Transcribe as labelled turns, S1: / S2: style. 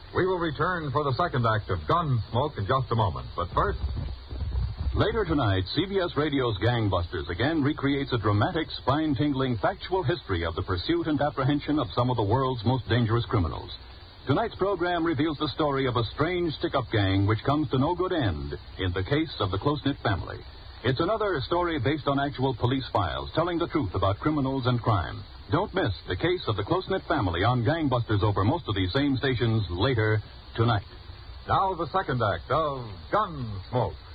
S1: We will return for the second act of Gunsmoke in just a moment. But first...
S2: Later tonight, CBS Radio's Gangbusters again recreates a dramatic, spine-tingling, factual history of the pursuit and apprehension of some of the world's most dangerous criminals. Tonight's program reveals the story of a strange stick-up gang which comes to no good end in the case of the close-knit family. It's another story based on actual police files, telling the truth about criminals and crime. Don't miss the case of the close-knit family on Gangbusters over most of these same stations later tonight.
S1: Now the second act of Gunsmoke.